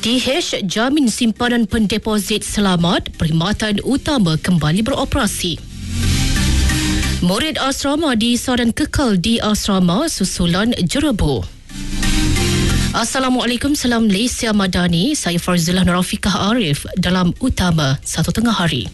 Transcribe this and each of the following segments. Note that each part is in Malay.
TH jamin simpanan pendeposit selamat, perkhidmatan utama kembali beroperasi. Murid asrama disaran kekal di asrama susulan jerebu. Assalamualaikum, salam Malaysia Madani. Saya Farzilah Nurafikah Arif dalam Utama 1 Tengah Hari.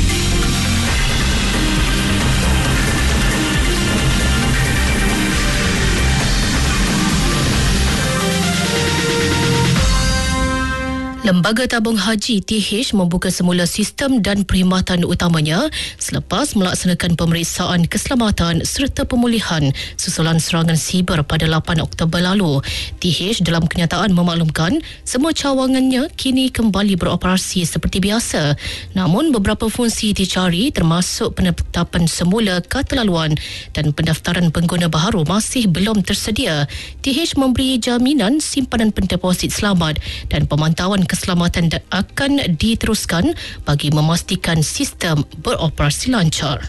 Lembaga Tabung Haji TH membuka semula sistem dan perkhidmatan utamanya selepas melaksanakan pemeriksaan keselamatan serta pemulihan susulan serangan siber pada 8 Oktober lalu. TH dalam kenyataan memaklumkan semua cawangannya kini kembali beroperasi seperti biasa. Namun beberapa fungsi dicari termasuk penetapan semula kad laluan dan pendaftaran pengguna baharu masih belum tersedia. TH memberi jaminan simpanan pendeposit selamat dan pemantauan keselamatan akan diteruskan bagi memastikan sistem beroperasi lancar.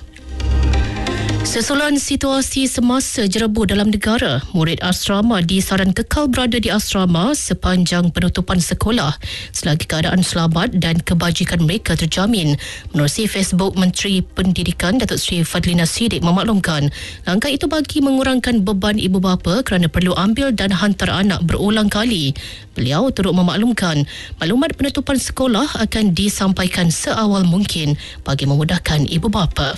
Susulan situasi semasa jerebu dalam negara, murid asrama disaran kekal berada di asrama sepanjang penutupan sekolah selagi keadaan selamat dan kebajikan mereka terjamin. Menerusi Facebook Menteri Pendidikan Datuk Seri Fadlina Siddiq memaklumkan langkah itu bagi mengurangkan beban ibu bapa kerana perlu ambil dan hantar anak berulang kali. Beliau turut memaklumkan maklumat penutupan sekolah akan disampaikan seawal mungkin bagi memudahkan ibu bapa.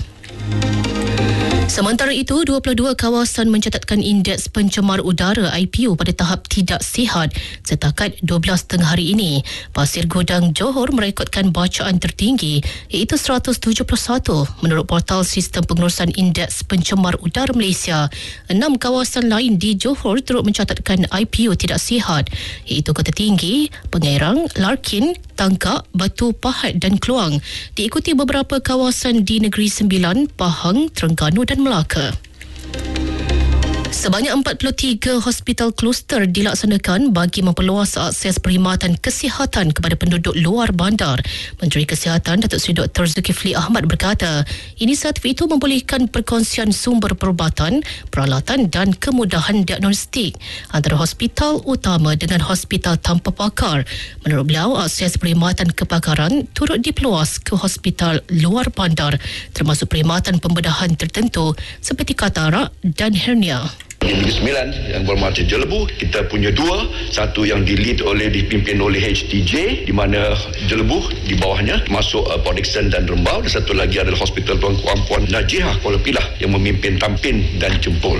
Sementara itu, 22 kawasan mencatatkan indeks pencemar udara IPU pada tahap tidak sihat setakat 12 tengah hari ini. Pasir Gudang Johor merekodkan bacaan tertinggi iaitu 171 menurut portal sistem pengurusan indeks pencemar udara Malaysia. 6 kawasan lain di Johor turut mencatatkan IPU tidak sihat iaitu Kota Tinggi, Pengerang, Larkin, Tangkak, Batu Pahat dan Kluang. Diikuti beberapa kawasan di Negeri Sembilan, Pahang, Terengganu dan Melaka. Sebanyak 43 hospital kluster dilaksanakan bagi memperluas akses perkhidmatan kesihatan kepada penduduk luar bandar. Menteri Kesihatan Datuk Seri Dr. Zulkifli Ahmad berkata, inisiatif itu membolehkan perkongsian sumber perubatan, peralatan dan kemudahan diagnostik antara hospital utama dengan hospital tanpa pakar. Menurut beliau, akses perkhidmatan kepakaran turut diperluas ke hospital luar bandar termasuk perkhidmatan pembedahan tertentu seperti katarak dan hernia. Di Negeri Sembilan yang bermakna Jelebu, kita punya dua, satu yang dipimpin oleh HTJ di mana Jelebu di bawahnya masuk Port Dickson dan Rembau, dan satu lagi adalah Hospital Tuan Puan Najihah Kuala Pilah yang memimpin Tampin dan Jempol.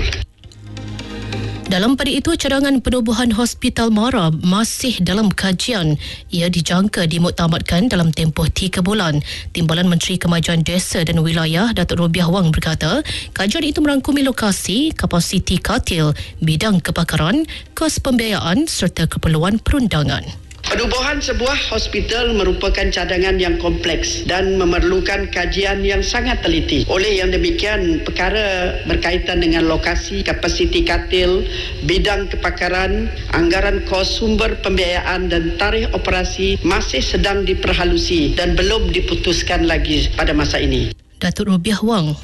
Dalam pada itu, cadangan penubuhan Hospital Mara masih dalam kajian. Ia dijangka dimuktamadkan dalam tempoh 3 bulan. Timbalan Menteri Kemajuan Desa dan Wilayah Datuk Robiah Wang berkata, kajian itu merangkumi lokasi, kapasiti katil, bidang kepakaran, kos pembiayaan serta keperluan perundangan. Penubuhan sebuah hospital merupakan cadangan yang kompleks dan memerlukan kajian yang sangat teliti. Oleh yang demikian, perkara berkaitan dengan lokasi, kapasiti katil, bidang kepakaran, anggaran kos sumber pembiayaan dan tarikh operasi masih sedang diperhalusi dan belum diputuskan lagi pada masa ini. Datuk Robiah Wang.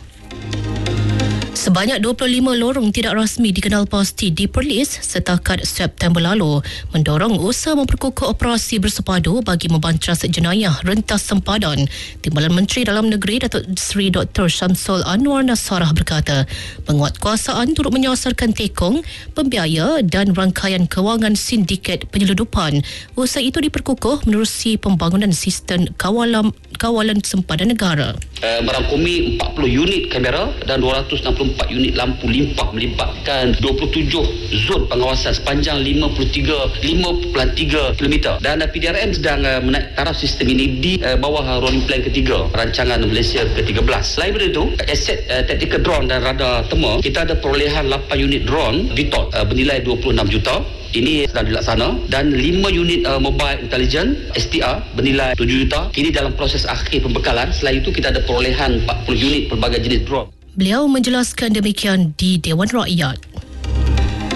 Sebanyak 25 lorong tidak rasmi dikenal pasti diperlis setakat September lalu, mendorong usaha memperkukuh operasi bersepadu bagi membantras jenayah rentas sempadan. Timbalan Menteri Dalam Negeri Datuk Seri Dr. Syamsul Anwar Nasarah berkata, penguatkuasaan turut menyasarkan tekong, pembiaya dan rangkaian kewangan sindiket penyeludupan. Usaha itu diperkukuh menerusi pembangunan sistem kawalan sempadan negara. Merangkumi 40 unit kamera dan 264 unit lampu limpah melibatkan 27 zon pengawasan sepanjang 5.3 km dan PDRM sedang menaik taraf sistem ini di bawah rolling plan ketiga rancangan Malaysia ke-13. Selain daripada itu, aset tactical drone dan radar tema, kita ada perolehan 8 unit drone VTOL bernilai 26 juta. Ini sedang dilaksana, dan 5 unit mobile intelligence STR bernilai 7 juta. Ini dalam proses akhir pembekalan. Selain itu, kita ada perolehan 40 unit pelbagai jenis drone. Beliau menjelaskan demikian di Dewan Rakyat.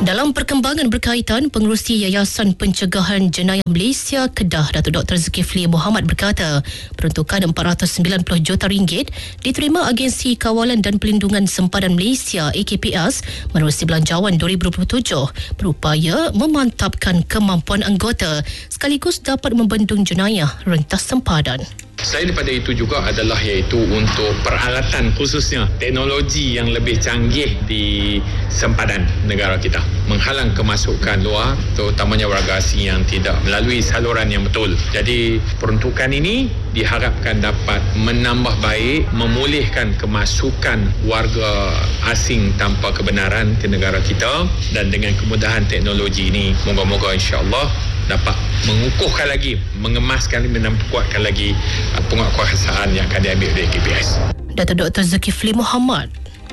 Dalam perkembangan berkaitan, Pengerusi Yayasan Pencegahan Jenayah Malaysia Kedah, Datuk Dr. Zulkifli Mohamad berkata, peruntukan RM490 juta diterima Agensi Kawalan dan Pelindungan Sempadan Malaysia AKPS menerusi Belanjawan 2027 berupaya memantapkan kemampuan anggota sekaligus dapat membendung jenayah rentas sempadan. Selain daripada itu juga adalah iaitu untuk peralatan, khususnya teknologi yang lebih canggih di sempadan negara kita, menghalang kemasukan luar, terutamanya warga asing yang tidak melalui saluran yang betul. Jadi peruntukan ini diharapkan dapat menambah baik, memulihkan kemasukan warga asing tanpa kebenaran ke negara kita, dan dengan kemudahan teknologi ini moga-moga insya-Allah dapat mengukuhkan lagi, mengemaskan dan memperkuatkan lagi penguatkuasaan yang akan diambil oleh KPS. Datuk Dr. Zulkifli Mohamad.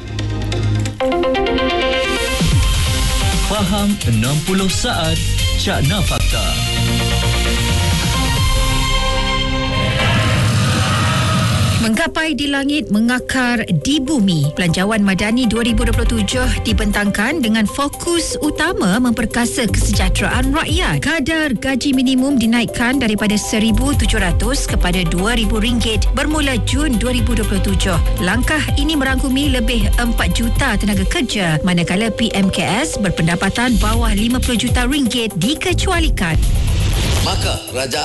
Faham 60 saat Cakna Fakta. Menggapai di langit, mengakar di bumi. Belanjawan Madani 2027 dibentangkan dengan fokus utama memperkasa kesejahteraan rakyat. Kadar gaji minimum dinaikkan daripada RM1,700 kepada RM2,000 bermula Jun 2027. Langkah ini merangkumi lebih 4 juta tenaga kerja, manakala PMKS berpendapatan bawah RM50 juta dikecualikan. Maka kerajaan